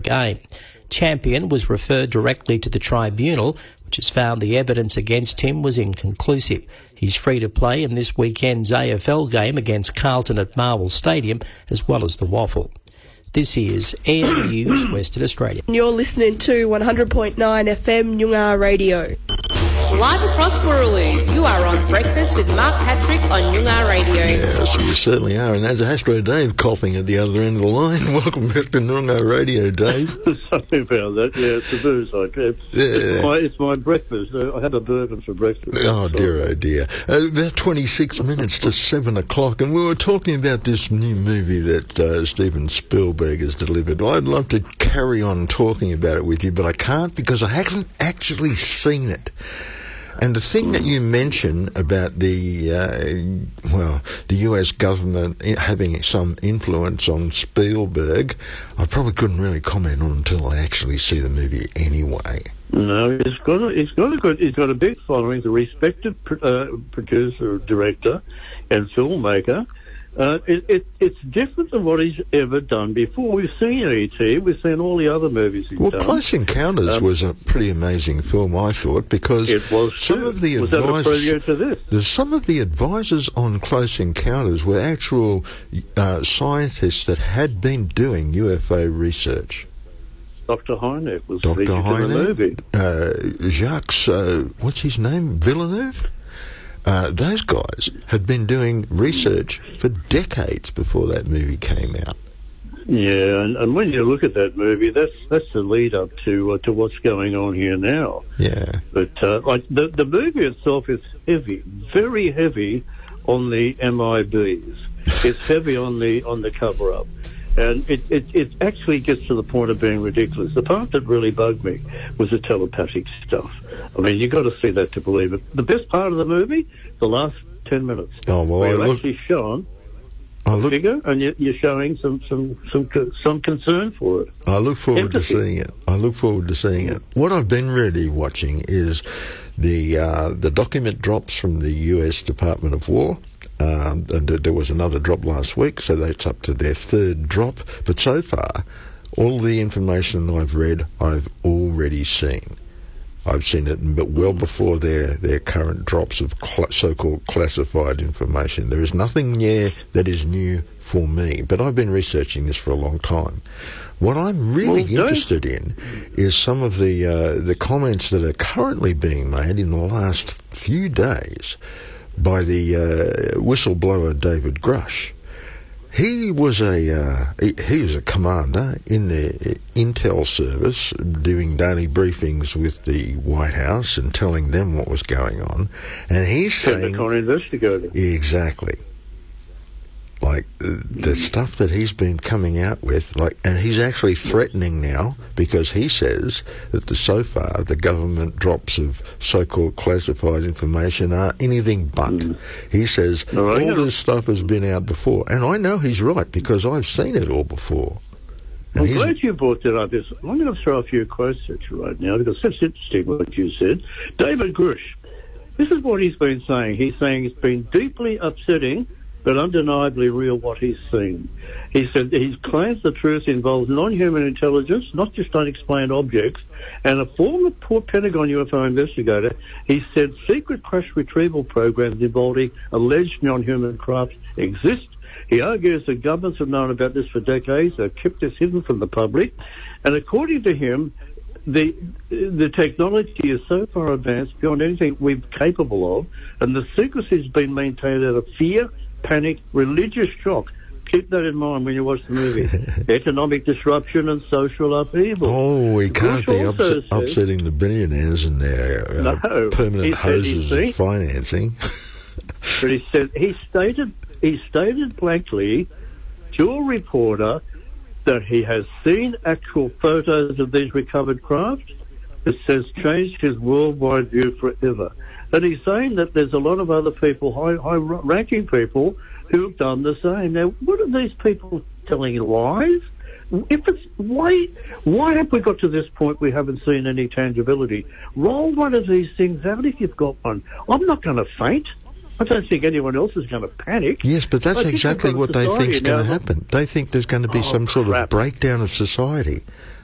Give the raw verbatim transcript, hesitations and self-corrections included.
game. Champion was referred directly to the tribunal, which has found the evidence against him was inconclusive. He's free to play in this weekend's A F L game against Carlton at Marvel Stadium, as well as the Waffle. This is Air News Western Australia. You're listening to one hundred point nine F M Nyungar Radio. Live across Burraloo, you are on Breakfast with Mark Patrick on Nyungar Radio. Yes, you certainly are. And that's Astro Dave coughing at the other end of the line. Welcome back to Nyungar Radio, Dave. Something about that, yeah, it's the booze. It's, yeah. it's, my, it's my breakfast. I had a bourbon for breakfast. Oh, dear, oh, dear. Uh, about twenty-six minutes to seven o'clock, and we were talking about this new movie that uh, Steven Spielberg has delivered. I'd love to carry on talking about it with you, but I can't because I haven't actually seen it. And the thing that you mention about the, uh, well, the U S government having some influence on Spielberg, I probably couldn't really comment on until I actually see the movie anyway. No, it's got a, it's got a good, it's got a big following. It's a respected uh, producer, director, and filmmaker. Uh, it, it, it's different than what he's ever done before. We've seen E T, we've seen all the other movies he's well, done. Well, Close Encounters um, was a pretty amazing film, I thought, because it was some too. of the was advisors, that a prelude to this? There's some of the advisors on Close Encounters were actual uh, scientists that had been doing U F O research. Doctor Hynek was Doctor featured Hynek, in the movie. Uh, Jacques, uh, what's his name? Villeneuve? Uh, those guys had been doing research for decades before that movie came out. Yeah, and, and when you look at that movie, that's that's the lead up to uh, to what's going on here now. Yeah, but uh, like the the movie itself is heavy, very heavy on the M I Bs. It's heavy on the on the cover up. And it, it, it actually gets to the point of being ridiculous. The part that really bugged me was the telepathic stuff. I mean, you've got to see that to believe it. The best part of the movie, the last ten minutes. Oh, well, where you're look, actually shown I a look, figure, and you're, you're showing some, some, some, some concern for it. I look forward Empathy. to seeing it. I look forward to seeing it. What I've been really watching is the uh, the document drops from the U S Department of War. Um, and there was another drop last week, so that's up to their third drop. But so far, all the information I've read, I've already seen. I've seen it but well before their, their current drops of cl- so-called classified information. There is nothing there that is new for me, but I've been researching this for a long time. What I'm really well, interested in is some of the uh, the comments that are currently being made in the last few days by the uh, whistleblower David Grush. He was a uh, he, he was a commander in the intel service, doing daily briefings with the White House and telling them what was going on. And he's saying, Pentagon investigator. Exactly. Like uh, the stuff that he's been coming out with, like, and he's actually threatening now because he says that the, so far the government drops of so-called classified information are anything but. Mm. He says all, right, all this stuff has been out before, and I know he's right because I've seen it all before. And I'm glad you brought that up. I'm going to throw a few quotes at you right now because that's interesting what you said. David Grush, this is what he's been saying. He's saying it's been deeply upsetting but undeniably real what he's seen. He said he claims the truth involves non-human intelligence, not just unexplained objects, and a former Pentagon U F O investigator, he said secret crash retrieval programs involving alleged non-human craft exist. He argues that governments have known about this for decades, they've kept this hidden from the public, and according to him, the the technology is so far advanced beyond anything we're capable of, and the secrecy has been maintained out of fear, panic, religious shock. Keep that in mind when you watch the movie. Economic disruption and social upheaval. Oh, we can't be upset, says, upsetting the billionaires and their uh, no, permanent hoses of financing. But he said he stated he stated blankly to a reporter that he has seen actual photos of these recovered craft. It says changed his worldwide view forever. And he's saying that there's a lot of other people, high, high-ranking people, who've done the same. Now, what are these people telling lies? If it's why, why have we got to this point we haven't seen any tangibility? Roll one of these things out if you've got one. I'm not going to faint. I don't think anyone else is going to panic. Yes, but that's exactly what they think is going to happen. They think there's going to be oh, some sort crap. of breakdown of society.